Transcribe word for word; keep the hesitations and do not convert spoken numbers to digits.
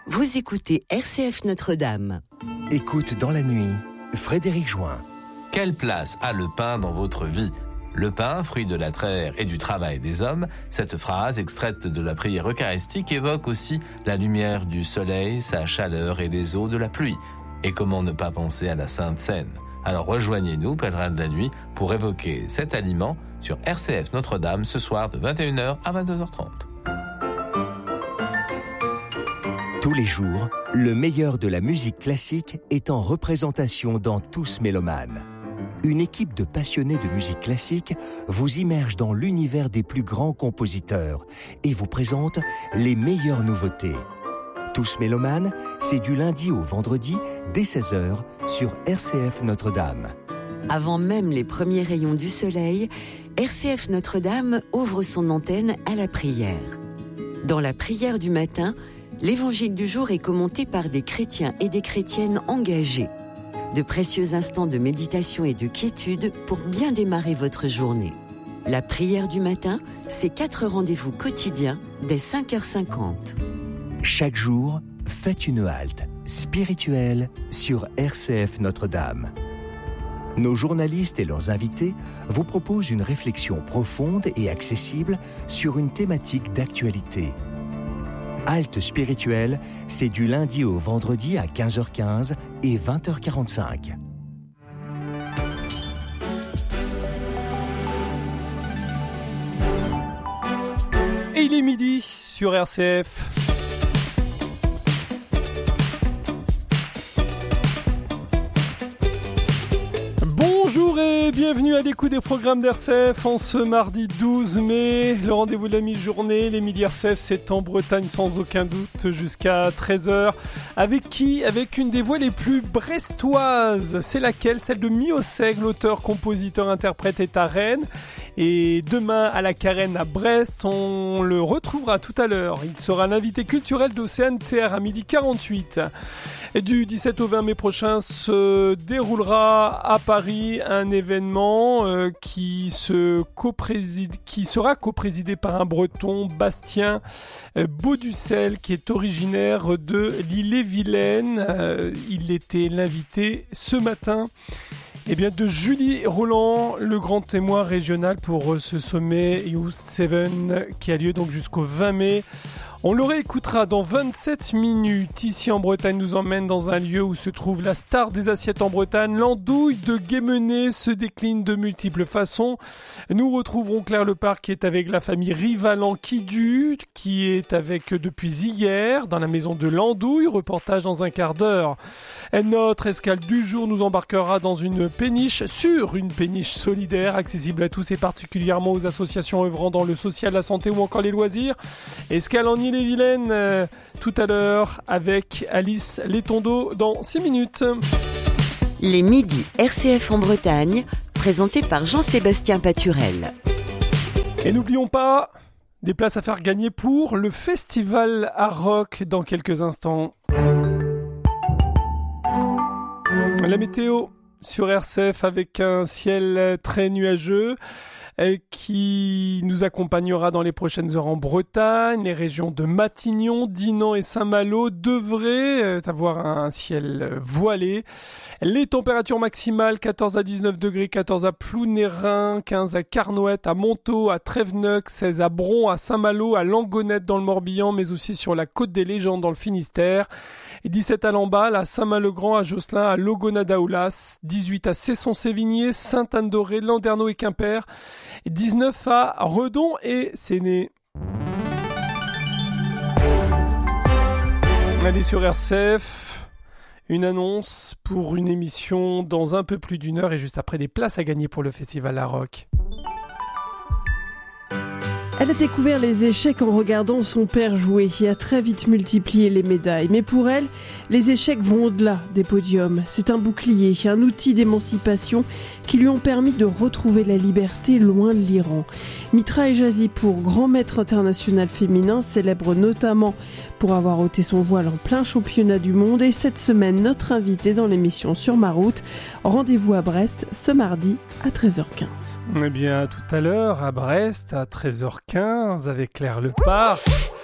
Vous écoutez R C F Notre-Dame. Écoute dans la nuit, Frédéric Join. Quelle place a le pain dans votre vie ? Le pain, fruit de la terre et du travail des hommes, cette phrase extraite de la prière eucharistique évoque aussi la lumière du soleil, sa chaleur et les eaux de la pluie. Et comment ne pas penser à la Sainte Seine ? Alors rejoignez-nous, pèlerins de la nuit, pour évoquer cet aliment sur R C F Notre-Dame ce soir de vingt et une heures à vingt-deux heures trente. Tous les jours, le meilleur de la musique classique est en représentation dans Tous Mélomanes. Une équipe de passionnés de musique classique vous immerge dans l'univers des plus grands compositeurs et vous présente les meilleures nouveautés. Tous Mélomanes, c'est du lundi au vendredi dès seize heures sur R C F Notre-Dame. Avant même les premiers rayons du soleil, R C F Notre-Dame ouvre son antenne à la prière. Dans la prière du matin, l'évangile du jour est commenté par des chrétiens et des chrétiennes engagés. De précieux instants de méditation et de quiétude pour bien démarrer votre journée. La prière du matin, c'est quatre rendez-vous quotidiens dès cinq heures cinquante. Chaque jour, faites une halte spirituelle sur R C F Notre-Dame. Nos journalistes et leurs invités vous proposent une réflexion profonde et accessible sur une thématique d'actualité. Halte spirituelle, c'est du lundi au vendredi à quinze heures quinze et vingt heures quarante-cinq. Et il est midi sur R C F. Bonjour et bienvenue à l'écoute des programmes d'R C F en ce mardi douze mai. Le rendez-vous de la mi-journée, les midis R C F, c'est en Bretagne sans aucun doute jusqu'à treize heures. Avec qui ? Avec une des voix les plus brestoises. C'est laquelle ? Celle de Mioseg, l'auteur, compositeur, interprète est à Rennes. Et demain à la Carène à Brest, on le retrouvera tout à l'heure. Il sera l'invité culturel d'Océane T R à midi quarante-huit. Et du dix-sept au vingt mai prochain se déroulera à Paris un événement euh, qui, se copréside, qui sera coprésidé par un breton, Bastien euh, Bauducel, qui est originaire de l'Ille-et-Vilaine. Euh, il était l'invité ce matin. Eh bien, de Julie Roland, le grand témoin régional pour ce sommet Youth sept qui a lieu donc jusqu'au vingt mai. On le réécoutera dans vingt-sept minutes. Ici en Bretagne, nous emmène dans un lieu où se trouve la star des assiettes en Bretagne. L'andouille de Guémené se décline de multiples façons. Nous retrouverons Claire Lepard qui est avec la famille Rivalan-Quidu, qui est avec depuis hier dans la maison de l'andouille. Reportage dans un quart d'heure. Et notre escale du jour nous embarquera dans une péniche, sur une péniche solidaire, accessible à tous et particulièrement aux associations œuvrant dans le social, la santé ou encore les loisirs. Escale en Ille-et-Vilaine euh, tout à l'heure avec Alice Létondo dans six minutes. Les midis R C F en Bretagne, présentés par Jean-Sébastien Paturel. Et n'oublions pas, des places à faire gagner pour le festival à rock dans quelques instants. La météo sur R C F avec un ciel très nuageux qui nous accompagnera dans les prochaines heures en Bretagne. Les régions de Matignon, Dinan et Saint-Malo devraient avoir un ciel voilé. Les températures maximales, quatorze à dix-neuf degrés, quatorze à Plounérin, quinze à Carnoët, à Montaut, à Tréveneuc, seize à Bron, à Saint-Malo, à Langonette dans le Morbihan, mais aussi sur la Côte des Légendes dans le Finistère. Et dix-sept à Lamballe, à Saint-Malo-Grand, à Josselin, à Logonadaoulas, dix-huit à Cesson-Sévigné, Sainte-Anne-d'Auray, Landerneau et Quimper, et dix-neuf à Redon et Séné. Allez sur R C F, une annonce pour une émission dans un peu plus d'une heure et juste après des places à gagner pour le Festival La Rock. Elle a découvert les échecs en regardant son père jouer et a très vite multiplié les médailles. Mais pour elle, les échecs vont au-delà des podiums. C'est un bouclier, un outil d'émancipation qui lui ont permis de retrouver la liberté loin de l'Iran. Mitra Ejazipour, grand maître international féminin, célèbre notamment pour avoir ôté son voile en plein championnat du monde. Et cette semaine, notre invité dans l'émission Sur ma route. Rendez-vous à Brest ce mardi à treize heures quinze. Eh bien, tout à l'heure à Brest à treize heures quinze avec Claire Lepard.